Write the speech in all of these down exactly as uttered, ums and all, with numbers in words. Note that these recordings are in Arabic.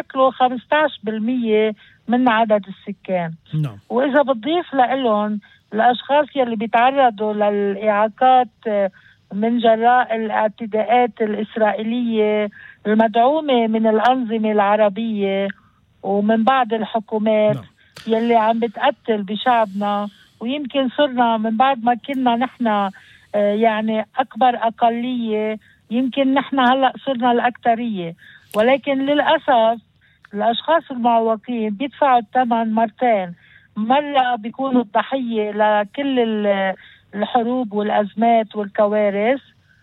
بيشكلوا خمسة عشر بالمية من عدد السكان. نعم. وإذا بتضيف لهم الأشخاص يلي بيتعرضوا للإعاقات من جراء الاعتداءات الإسرائيلية المدعومة من الأنظمة العربية ومن بعض الحكومات نعم. يلي عم بتقتل بشعبنا، ويمكن صرنا من بعد ما كنا نحن يعني أكبر أقلية، يمكن نحن هلأ صرنا الأكترية، ولكن للأسف الأشخاص المعوقين بيدفعوا الثمن مرتين. مرة بيكونوا الضحية لكل الحروب والأزمات والكوارث،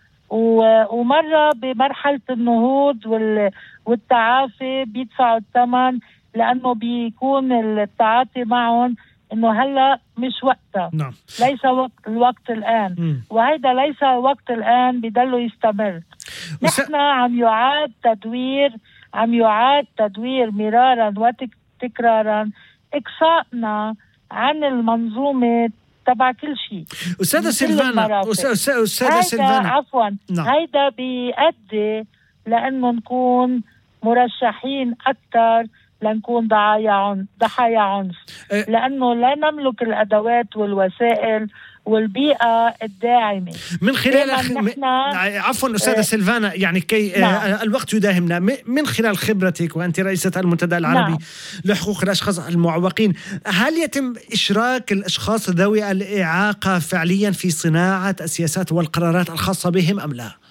ومرة بمرحلة النهوض والتعافي بيدفعوا الثمن، لأنه بيكون التعاطي معهم إنه هلأ مش وقتها. نعم. ليس وقت الوقت الآن. م. وهيدا ليس وقت الآن بيضلوا يستمر. وس... نحن عم يعاد تدوير عم يعاد تدوير مرارا وتكرارا إقصائنا عن المنظومة تبع كل شيء. أستاذة سيلفانا أستاذة سيلفانا عفوا نعم. هيدا بيؤدي لأنه نكون مرشحين أكثر لنكون ضحايا عنف ضحايا عنف أه لأنه لا نملك الأدوات والوسائل والبيئة الداعمة من خلال أخ... م... عفوا أستاذة أه سيلفانا، يعني كي نعم. أه الوقت يداهمنا. من خلال خبرتك وأنت رئيسة المنتدى العربي نعم. لحقوق الأشخاص المعوقين، هل يتم إشراك الأشخاص ذوي الإعاقة فعليا في صناعة السياسات والقرارات الخاصة بهم أم لا؟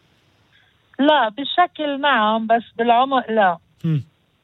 لا بالشكل نعم، بس بالعمق لا. م.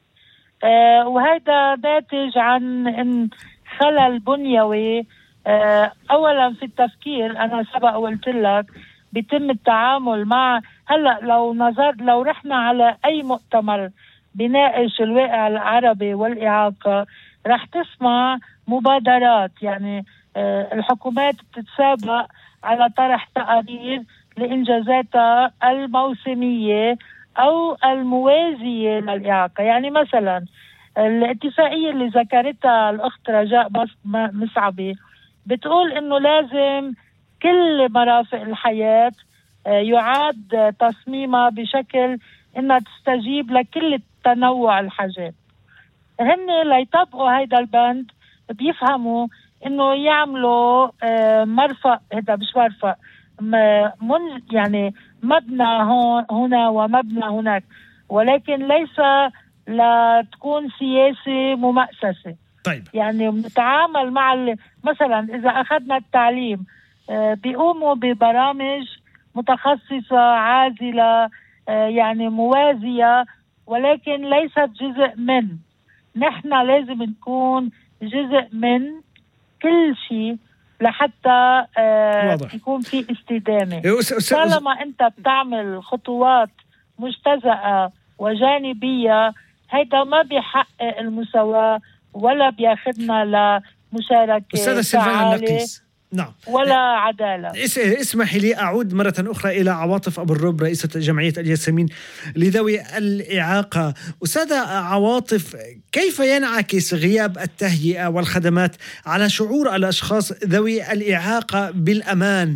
آه وهذا ناتج عن إن خلل بنيوي. آه أولا في التفكير، أنا سبق وقلت لك بيتم التعامل مع هلأ لو نظر لو رحنا على أي مؤتمر بيناقش الواقع العربي والإعاقة رح تسمع مبادرات، يعني آه الحكومات بتتسابق على طرح تقارير لإنجازاتها الموسمية أو الموازية للإعاقة. يعني مثلا الاتفاقية اللي ذكرتها الأخت رجاء مصعبي بتقول إنه لازم كل مرافق الحياة يعاد تصميمها بشكل إنها تستجيب لكل تنوع الحاجات. هن ليطبقوا هيدا البند بيفهموا إنه يعملوا مرفق، هذا مش مرفق، من يعني مبنى هون هنا ومبنى هناك، ولكن ليس لا تكون سياسة ممأسسة. طيب. يعني نتعامل مع مثلا إذا أخذنا التعليم بيقوموا ببرامج متخصصة عازلة يعني موازية، ولكن ليست جزء من. نحن لازم نكون جزء من كل شيء لحتى آه يكون في استدامة. طالما أنت بتعمل خطوات مجتزأة وجانبية، هيدا ما بيحقق المساواة ولا بياخدنا لمشاركة فعالة نعم. ولا عدالة. اسمحي لي أعود مرة أخرى إلى عواطف أبو الرب، رئيسة جمعية الياسمين لذوي الإعاقة. أستاذة عواطف، كيف ينعكس غياب التهيئة والخدمات على شعور الأشخاص ذوي الإعاقة بالأمان؟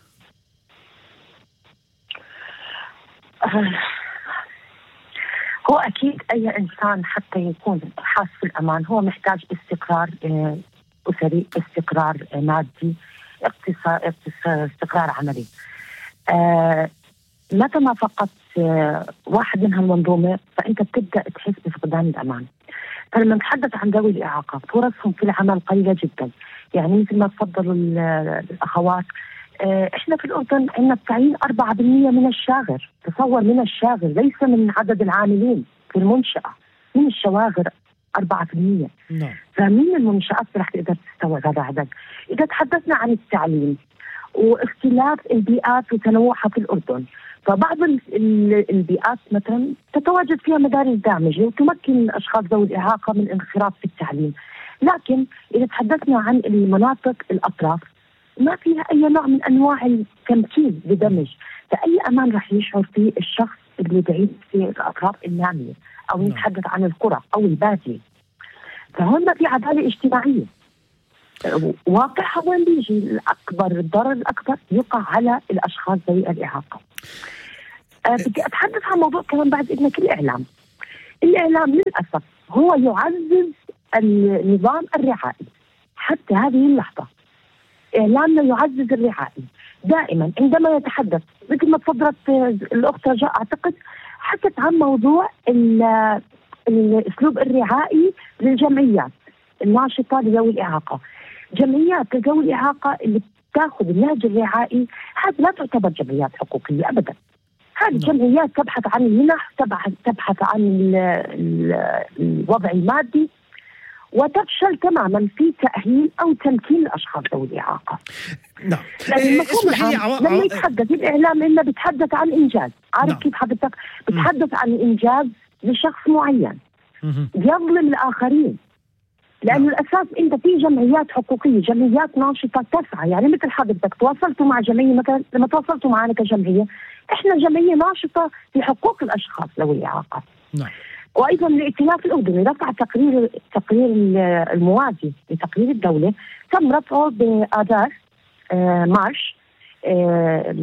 هو أكيد أي إنسان حتى يكون حاس بالأمان هو محتاج استقرار أسري، استقرار مادي، اقتصاد، استقرار عملي. آه متى ما فقدت آه واحد من هالمنظومة فأنت بتبدأ تحس بفقدان الأمان. فلما نتحدث عن ذوي الإعاقة فرصهم في العمل قليلة جدا. يعني مثل ما تفضلوا الأخوات، آه إحنا في الأردن عندنا التعيين أربعة بالمئة من الشاغر. تصور، من الشاغر، ليس من عدد العاملين في المنشأة، من الشواغر أربعة بالمئة. نعم. فمين المنشآت رح تقدر تستوعب هذا العدد؟ إذا تحدثنا عن التعليم واختلاف البيئات وتنوعها في الأردن، فبعض البيئات مثلا تتواجد فيها مدارس دامجة وتمكن الأشخاص ذوي الإعاقة من الانخراط في التعليم. لكن إذا تحدثنا عن المناطق الأطراف ما فيها أي نوع من أنواع التمكين بدمج. فأي أمان رح يشعر فيه الشخص اللي بعيد في الأطراف النامية، أو نتحدث عن القرى أو البادية. فهون ما في عدالة اجتماعية. واقعها وين بيجي؟ الأكبر الضرر الأكبر يقع على الأشخاص ذوي الإعاقة. أه بدي أتحدث عن موضوع كمان بعد إذنك، الإعلام. الإعلام للأسف هو يعزز النظام الرعائي حتى هذه اللحظة. إعلامنا يعزز الرعائي دائما عندما يتحدث، مثل ما تفضلت الأخت رجاء أعتقد حكت عن موضوع الأسلوب الرعائي للجمعيات الناشطة لذوي الإعاقة. جمعيات لذوي الإعاقة اللي تأخذ النهج الرعائي هذه لا تعتبر جمعيات حقوقية أبدا. هذه جمعيات تبحث عن المنح، تبحث عن الوضع المادي، وتفشل تماما في تأهيل أو تمكين الأشخاص ذوي الإعاقة. نعم. اسمح لي عو... لما يتحدث الإعلام إنه بيتحدث عن إنجاز، عارف نعم. كيف حضرتك بتحدث عن إنجاز لشخص معين يظلم الآخرين، لأنه نعم. الأساس أنت في جمعيات حقوقية، جمعيات ناشطة تسعى، يعني مثل حضرتك تواصلتوا مع جمعية مثلا، لما تواصلتوا معنا كجمعية إحنا جمعية ناشطة في حقوق الأشخاص ذوي الإعاقة. نعم. وأيضا الائتلاف الأردني رفع تقرير تقرير الموازي لتقرير الدولة، تم رفعه بآذار آه مارش آه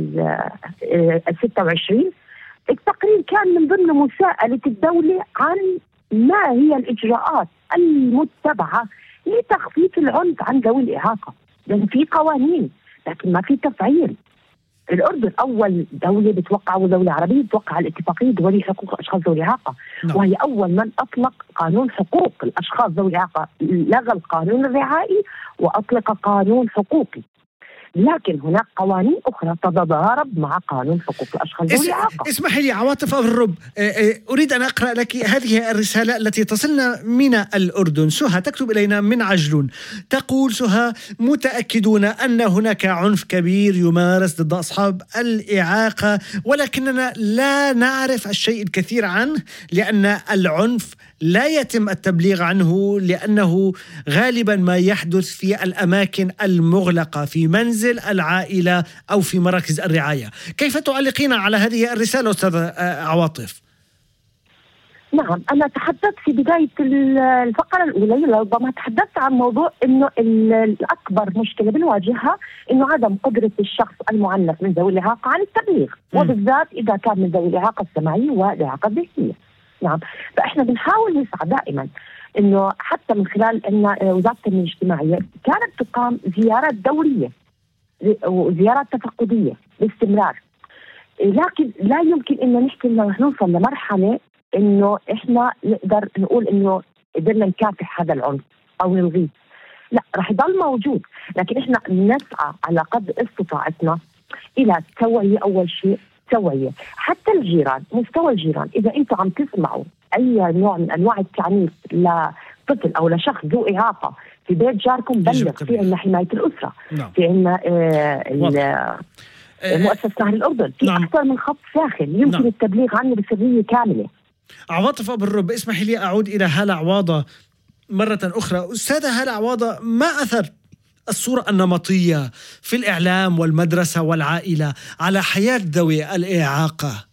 ستة وعشرين. التقرير كان من ضمن مساءلة الدولة عن ما هي الإجراءات المتبعة لتخفيف العنف عن ذوي الإعاقة، لأن في قوانين لكن ما في تفعيل. الأردن أول دولة بتوقع، ودولة عربية بتوقع الاتفاقية الدولية حقوق الأشخاص ذوي الإعاقة، نعم. وهي أول من أطلق قانون حقوق الأشخاص ذوي الإعاقة، لغى القانون الرعائي وأطلق قانون حقوقي. لكن هناك قوانين أخرى تتضارب مع قانون حقوق الأشخاص ذوي الإعاقة. اسمح لي عواطف أبو الرب، أريد أن أقرأ لك هذه الرسالة التي تصلنا من الأردن. سهى تكتب إلينا من عجلون، تقول سهى: متأكدون أن هناك عنف كبير يمارس ضد أصحاب الإعاقة، ولكننا لا نعرف الشيء الكثير عنه، لأن العنف لا يتم التبليغ عنه، لأنه غالبا ما يحدث في الأماكن المغلقة، في منزل العائلة أو في مراكز الرعاية. كيف تعلقين على هذه الرسالة أستاذ عواطف؟ نعم، أنا تحدثت في بداية الفقرة الأولى، ربما تحدثت عن موضوع إنه الأكبر مشكلة بنواجهها إنه عدم قدرة الشخص المعنف من ذوي الإعاقة عن التبليغ، وبالذات إذا كان من ذوي الإعاقة السمعية والإعاقة الذهنية. نعم، فإحنا بنحاول نسعى دائما إنه حتى من خلال إن وزارة التنمية الاجتماعية كانت تقام زيارات دورية وزيارات تفقدية باستمرار، لكن لا يمكن إنه نحكي إنه رح نوصل لمرحلة إنه إحنا نقدر نقول إنه قدرنا نكافح هذا العنف أو نلغيه. لا، رح يضل موجود، لكن إحنا نسعى على قدر استطاعتنا إلى توعية. أول شيء توعية حتى الجيران، مستوى الجيران. إذا أنتم عم تسمعوا أي نوع من أنواع التعنيف لطفل أو لشخص ذو إعاقة في بيت جاركم، بلغ. في عنا حماية الأسرة، نعم. في عنا آه مؤسسة نهر الأردن، في نعم. أكثر من خط ساخن يمكن نعم. التبليغ عنه بسرية كاملة. عواطف أبو الرب، اسمحي لي أعود إلى هالة عواضة مرة أخرى. أستاذة هالة عواضة، ما أثر الصورة النمطية في الإعلام والمدرسة والعائلة على حياة ذوي الإعاقة؟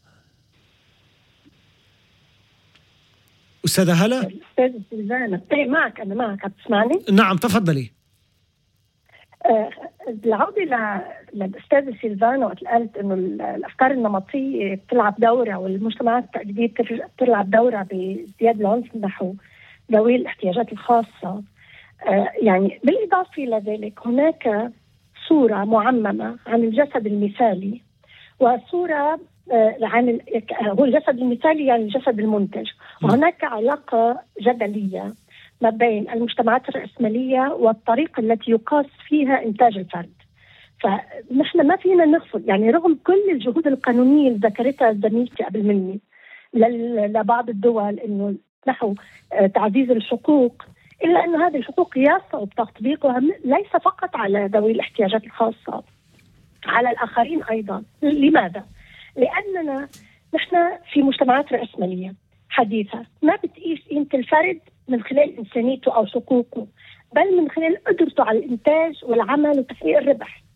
أستاذة هالة؟ أستاذ سيلفانا، معك أنا معك، تسمعني؟ نعم تفضلي. آه العودة للأستاذ سيلفانا وقت قالت إنه الأفكار النمطية بتلعب دورة والمجتمعات التقليدية بتلعب دورة بازدياد العنف نحو ذوي الاحتياجات الخاصة. آه يعني بالإضافة إلى ذلك هناك صورة معممة عن الجسد المثالي، وصورة آه عن هو الجسد المثالي يعني الجسد المنتج، وهناك علاقة جدلية ما بين المجتمعات الرأسمالية والطريقة التي يقاس فيها إنتاج الفرد. فنحن ما فينا نغفل، يعني رغم كل الجهود القانونية اللي ذكرتها زميلتي قبل مني لبعض الدول إنه نحو آه تعزيز الحقوق، إلا أن هذه الحقوق يصعب تطبيقها ليس فقط على ذوي الاحتياجات الخاصة، على الآخرين أيضا. لماذا؟ لأننا نحن في مجتمعات رأسمالية حديثة ما بتقيس قيمة الفرد من خلال إنسانيته أو حقوقه، بل من خلال قدرته على الإنتاج والعمل وتحقيق الربح.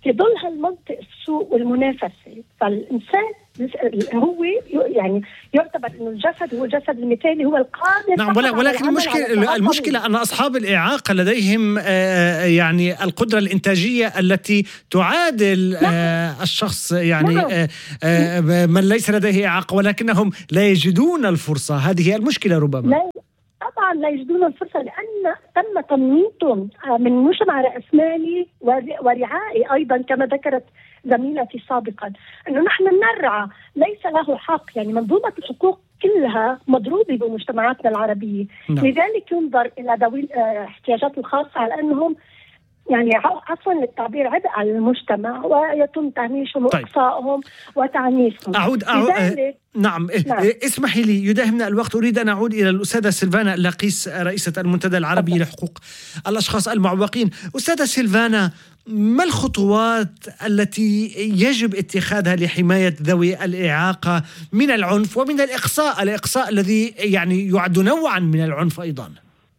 في ظل هالمنطق السوق والمنافسة. فالإنسان هو يعني يعتبر إنه الجسد هو الجسد المثالي، هو القادر. نعم، ولكن المشكلة المشكلة أن أصحاب الإعاقة لديهم يعني القدرة الإنتاجية التي تعادل نعم. الشخص يعني نعم. من ليس لديه إعاقة، ولكنهم لا يجدون الفرصة. هذه هي المشكلة ربما. لا طبعا لا يجدون الفرصة، لأن تم تنميطهم من مجتمع رأسمالي ورعائي أيضا، كما ذكرت زميلتي سابقا أنه نحن نرعى ليس له حق. يعني منظومة الحقوق كلها مضروبة بمجتمعاتنا العربية. نعم. لذلك ينظر إلى ذوي الاحتياجات الخاصة على أنهم يعني عفوا للتعبير عبء على المجتمع، ويتم تهميشهم وإقصائهم وتعنيفهم. أعود, أعود نعم. نعم اسمحي لي، يداهمنا الوقت. أريد أن أعود إلى الأستاذة سيلفانا اللقيس، رئيسة المنتدى العربي لحقوق الأشخاص المعوقين. أستاذة سيلفانا، ما الخطوات التي يجب اتخاذها لحماية ذوي الإعاقة من العنف ومن الإقصاء الإقصاء الذي يعني يعد نوعا من العنف أيضا؟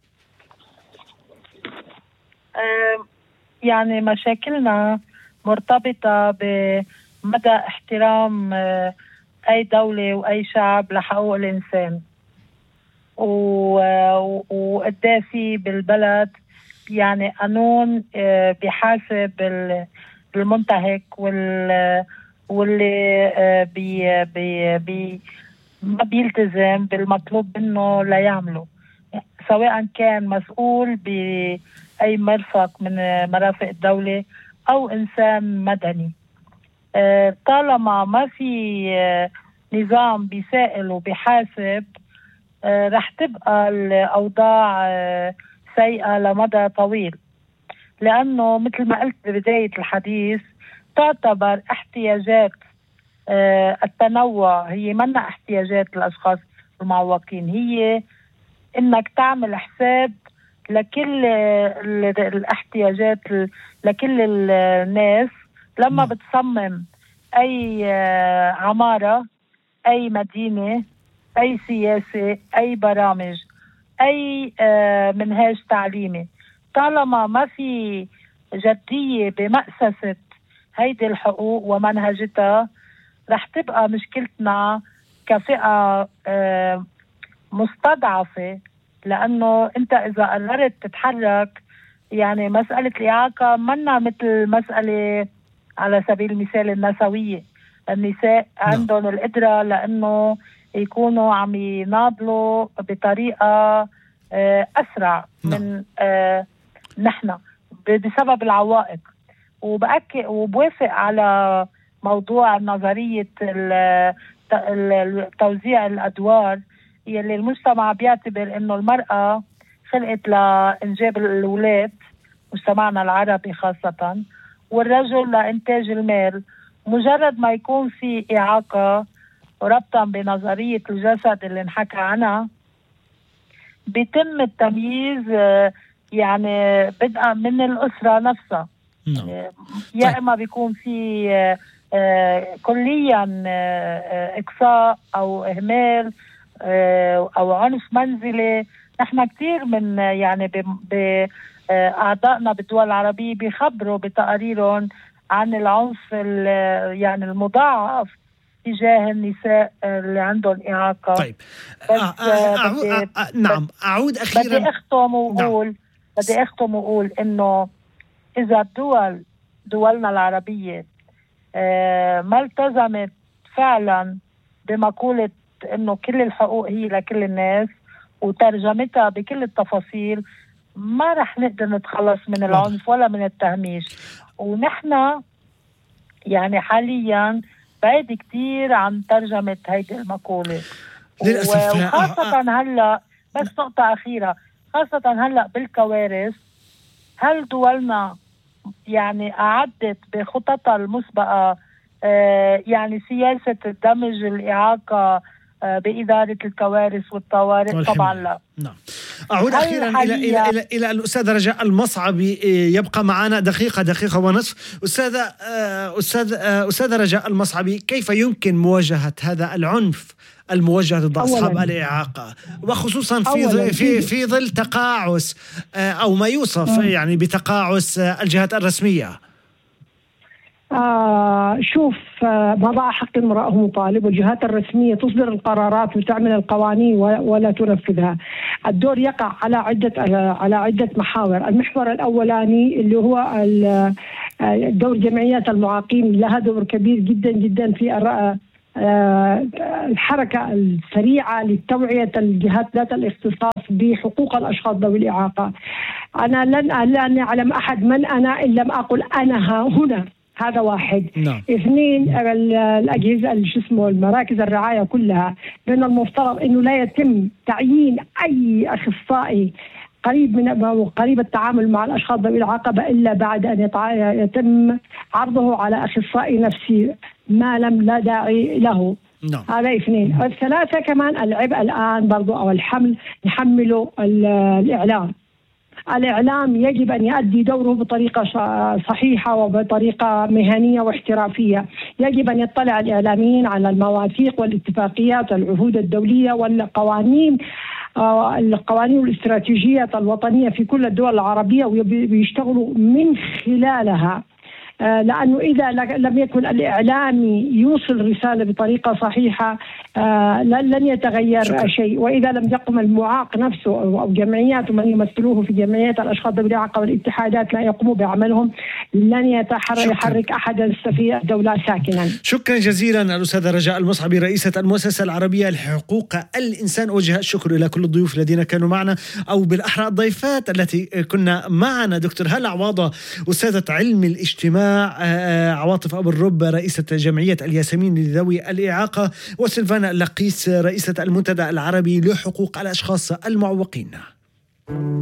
يعني مشاكلنا مرتبطة بمدى احترام أي دولة وأي شعب لحقوق الإنسان، وقداسي بالبلد يعني قانون بيحاسب المنتهك واللي بي بي بي ما بيلتزم بالمطلوب منه لا يعمله، سواء كان مسؤول بأي مرفق من مرافق الدولة أو إنسان مدني. طالما ما في نظام بيسائل وبيحاسب رح تبقى الأوضاع سيئة لمدى طويل، لأنه مثل ما قلت ببداية الحديث تعتبر احتياجات التنوع هي منا احتياجات الأشخاص المعوقين، هي إنك تعمل حساب لكل الاحتياجات لكل الناس لما بتصمم أي عمارة، أي مدينة، أي سياسة، أي برامج، أي منهاج تعليمي. طالما ما في جدية بمأسسة هيدي الحقوق ومنهجتها رح تبقى مشكلتنا كفئة مستضعفة، لأنه أنت إذا قررت تتحرك يعني مسألة الإعاقة منا مثل مسألة على سبيل المثال النسوية. النساء عندهم القدرة لأنه يكونوا عم يناضلوا بطريقة أسرع من نحن بسبب العوائق. وبأكد وبوافق على موضوع نظرية توزيع الأدوار يلي المجتمع بيعتبر إنه المرأة خلقت لإنجاب الأولاد، مجتمعنا العربي خاصة، والرجل لإنتاج المال. مجرد ما يكون في إعاقة ربطا بنظرية الجسد اللي نحكى عنها بيتم التمييز يعني بدءا من الأسرة نفسها. يا إما بيكون في كليا إقصاء أو إهمال أو عنف منزلي. نحن كتير من يعني بأعضائنا بالدول العربية بيخبروا بتقاريرهم عن العنف يعني المضاعف تجاه النساء اللي عندهم إعاقة. طيب أعود نعم أعود أخيرا بدي أختم وأقول نعم. بدي أختم وأقول إنه إذا الدول دولنا العربية ما التزمت فعلا بمقولة إنه كل الحقوق هي لكل الناس وترجمتها بكل التفاصيل، ما رح نقدر نتخلص من العنف ولا من التهميش. ونحن يعني حاليا بعيد كتير عن ترجمة هيدي المقولة، وخاصة هلأ بس نقطة أخيرة، خاصة هلأ بالكوارث. هل دولنا يعني أعدت بخططها المسبقة آه يعني سياسة دمج الإعاقة آه بإدارة الكوارث والطوارئ؟ والحماية. طبعا لا. نعم. أعود أخيرا إلى إلى إلى إلى الأستاذة رجاء المصعبي، يبقى معنا دقيقة دقيقة ونصف. أستاذة أستاذ أستاذة رجاء المصعبي، كيف يمكن مواجهة هذا العنف الموجه ضد أصحاب الإعاقة، وخصوصا في في في ظل تقاعس أو ما يوصف يعني بتقاعس الجهات الرسمية؟ آه شوف، آه مضاعف حق المرأة هو مطالب، والجهات الرسمية تصدر القرارات وتعمل القوانين ولا تنفذها. الدور يقع على عدة على عدة محاور. المحور الأولاني اللي هو دور جمعيات المعاقين، لها دور كبير جدا جدا في الحركة السريعة لتوعية الجهات ذات الاختصاص بحقوق الأشخاص ذوي الإعاقة. أنا لن لن أعلم أحد من أنا إن لم أقل أنا ها هنا. هذا واحد. نعم. اثنين، الأجهزة اللي اسمه المراكز الرعاية كلها، لأن المفترض إنه لا يتم تعيين أي أخصائي قريب من قريب التعامل مع الأشخاص ذوي الإعاقة إلا بعد أن يتم عرضه على أخصائي نفسي ما لم لا داعي له. نعم. هذا اثنين. الثلاثة كمان العبء الآن برضو أو الحمل نحمله الإعلام. الإعلام يجب أن يؤدي دوره بطريقة صحيحة وبطريقة مهنية واحترافية. يجب أن يطلع الإعلاميين على المواثيق والاتفاقيات والعهود الدولية والقوانين القوانين والاستراتيجيات الوطنية في كل الدول العربية ويشتغلوا من خلالها، لأنه إذا لم يكن الإعلامي يوصل رسالة بطريقة صحيحة لن يتغير شكرا. شيء. وإذا لم يقم المعاق نفسه أو جمعيات من يمثلوه في جمعيات الأشخاص ذوي الإعاقة والاتحادات لا يقوموا بعملهم، لن يحرك أحد في الدولة ساكنا. شكرا جزيلا الأستاذة رجاء المصعبي، رئيسة المؤسسة العربية لحقوق الإنسان. وجه الشكر إلى كل الضيوف الذين كانوا معنا، أو بالأحرى الضيفات التي كنا معنا. دكتور هالة عواضة، أستاذة علم الاجتماع، عواطف أبو الرب، رئيسة جمعية الياسمين لذوي الإعاقة، وسلفانا اللقيس، رئيسة المنتدى العربي لحقوق الأشخاص المعوقين.